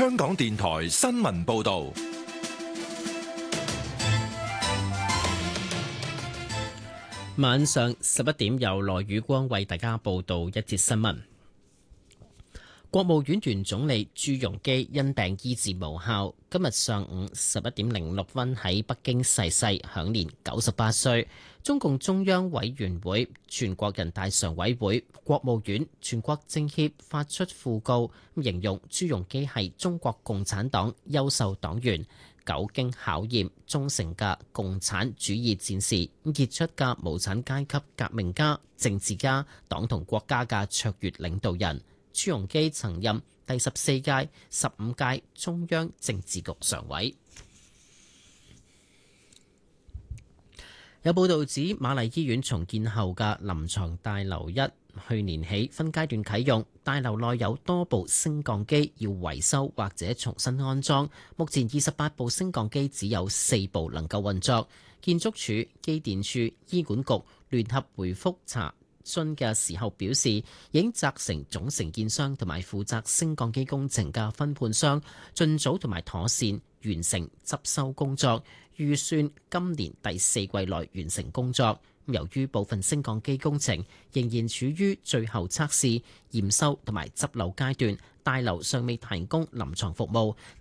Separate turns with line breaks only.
香港電台新聞報道。
晚上11點，由羅宇光為大家報道一節新聞。國務院原總理朱鎔基因病醫治無效，今日上午11點06分喺北京逝世，享年98歲。中共中央委員會、全國人大常委會、國務院、全國政協發出訃告，形容朱鎔基係中國共產黨優秀黨員、久經考驗、忠誠嘅共產主義戰士、傑出嘅無產階級革命家、政治家、黨同國家嘅卓越領導人。朱鎔基曾任第14屆、15屆中央政治局常委。有報道指，瑪麗醫院重建後嘅臨床大樓1去年起分階段啟用，大樓內有多部升降機要維修或者重新安裝。目前28部升降機只有4部能夠運作。建築署、機電署、醫管局聯合回覆查詢嘅時候表示，已經責成總承建商同埋負責升降機工程嘅分判商盡早同埋妥善完成執修工作，預算今年第4季內完成工作。由於部分升降機工程仍然處於最後測試、驗收同埋執漏階段，大樓尚未提供臨床服務，